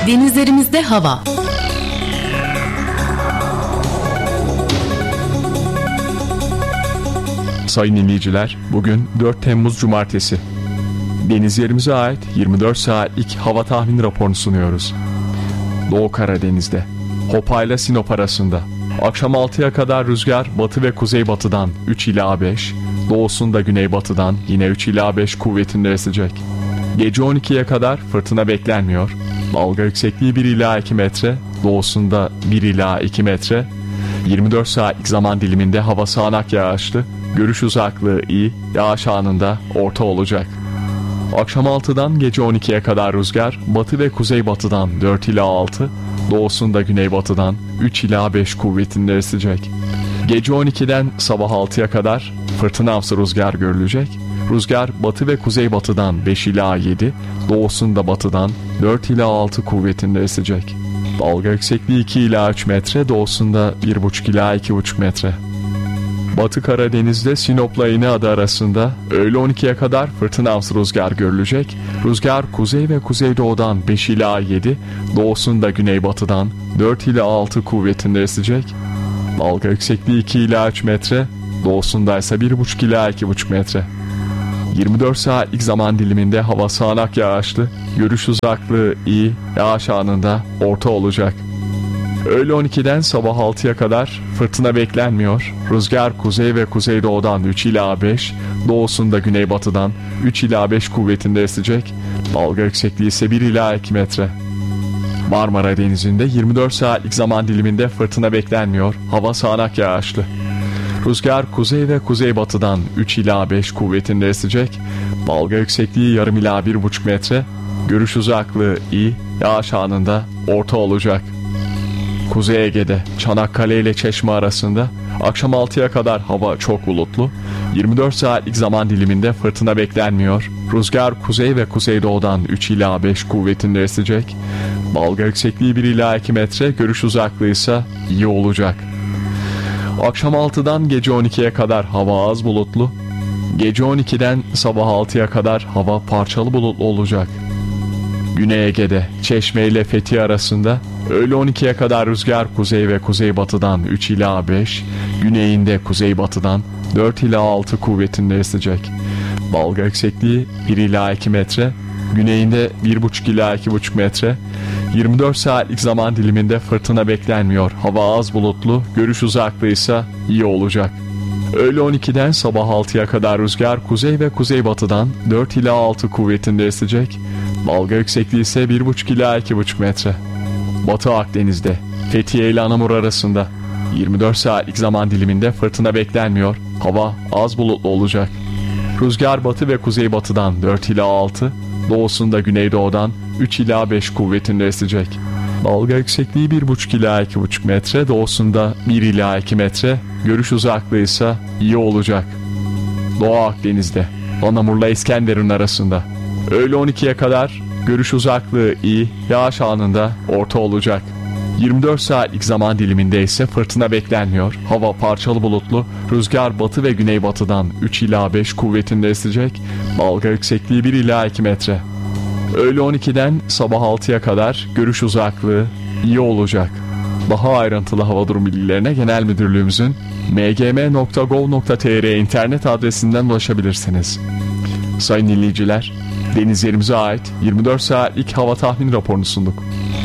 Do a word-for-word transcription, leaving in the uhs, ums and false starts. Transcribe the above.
Denizlerimizde hava. Sayın dinleyiciler, bugün dört Temmuz Cumartesi. Denizlerimize ait yirmi dört saatlik hava tahmin raporunu sunuyoruz. Doğu Karadeniz'de, Hopa ile Sinop arasında. Akşam altıya kadar rüzgar batı ve kuzeybatıdan üç ila beş, doğusunda güneybatıdan yine üç ila beş kuvvetinde esecek. Gece on ikiye kadar fırtına beklenmiyor. Dalga yüksekliği bir ila iki metre, doğusunda bir ila iki metre. yirmi dört saatlik zaman diliminde hava sağanak yağışlı, görüş uzaklığı iyi, yağış anında orta olacak. Akşam altıdan gece on ikiye kadar rüzgar batı ve kuzeybatıdan dört ila altı, doğusunda güneybatıdan üç ila beş kuvvetinde esecek. Gece on ikiden sabah altıya kadar fırtınamsı rüzgar görülecek. Rüzgar batı ve kuzeybatıdan beş ila yedi, doğusunda batıdan dört ila altı kuvvetinde esecek. Dalga yüksekliği iki ila üç metre, doğusunda bir buçuk ila iki buçuk metre. Batı Karadeniz'de Sinop'la İnegöl arasında öğle on ikiye kadar fırtınamsı rüzgar görülecek. Rüzgar kuzey ve kuzeydoğudan beş ila yedi, doğusunda güneybatıdan dört ila altı kuvvetinde esecek. Dalga yüksekliği iki ila üç metre, doğusunda ise bir buçuk ila iki buçuk metre. yirmi dört saatlik zaman diliminde hava sağanak yağışlı, görüş uzaklığı iyi, yağış anında orta olacak. Öğle on ikiden sabah altıya kadar fırtına beklenmiyor. Rüzgar kuzey ve kuzeydoğudan üç ila beş, doğusunda güneybatıdan üç ila beş kuvvetinde esecek. Dalga yüksekliği ise bir ila iki metre. Marmara Denizi'nde yirmi dört saatlik zaman diliminde fırtına beklenmiyor. Hava sağanak yağışlı. Rüzgar kuzey ve kuzeybatıdan üç ila beş kuvvetinde esecek. Dalga yüksekliği yarım ila bir buçuk metre. Görüş uzaklığı iyi, yağış anında orta olacak. Kuzey Ege'de Çanakkale ile Çeşme arasında akşam altıya kadar hava çok bulutlu. yirmi dört saatlik zaman diliminde fırtına beklenmiyor. Rüzgar kuzey ve kuzeydoğudan üç ila beş kuvvetinde esecek. Dalga yüksekliği bir ila iki metre, görüş uzaklığı ise iyi olacak. Akşam altıdan gece on ikiye kadar hava az bulutlu. Gece on ikiden sabah altıya kadar hava parçalı bulutlu olacak. Güney Ege'de Çeşme ile Fethiye arasında öğle on ikiye kadar rüzgar kuzey ve kuzeybatıdan üç ila beş, güneyinde kuzeybatıdan dört ila altı kuvvetinde esecek. Dalga yüksekliği bir ila iki metre, güneyinde bir buçuk ila iki buçuk metre. yirmi dört saatlik zaman diliminde fırtına beklenmiyor. Hava az bulutlu, görüş uzaklığı ise iyi olacak. Öğle on ikiden sabah altıya kadar rüzgar kuzey ve kuzeybatıdan dört ila altı kuvvetinde esecek. Dalga yüksekliği ise bir buçuk ila iki buçuk metre. Batı Akdeniz'de Fethiye ile Anamur arasında yirmi dört saatlik zaman diliminde fırtına beklenmiyor. Hava az bulutlu olacak. Rüzgar batı ve kuzeybatıdan dört ila altı, doğusunda güneydoğudan üç ila beş kuvvetinde esecek. Dalga yüksekliği bir buçuk ila iki buçuk metre, doğusunda bir ila iki metre, görüş uzaklığı ise iyi olacak. Doğu Akdeniz'de Anamur'la İskenderun arasında öğle on ikiye kadar görüş uzaklığı iyi, yağış anında orta olacak. yirmi dört saatlik zaman diliminde ise fırtına beklenmiyor. Hava parçalı bulutlu, rüzgar batı ve güneybatıdan üç ila beş kuvvetinde esecek. Dalga yüksekliği bir ila iki metre. Öğle on ikiden sabah altıya kadar görüş uzaklığı iyi olacak. Daha ayrıntılı hava durum bilgilerine Genel Müdürlüğümüzün m g m nokta gov nokta t r internet adresinden ulaşabilirsiniz. Sayın dinleyiciler, denizlerimize ait yirmi dört saatlik hava tahmin raporunu sunduk.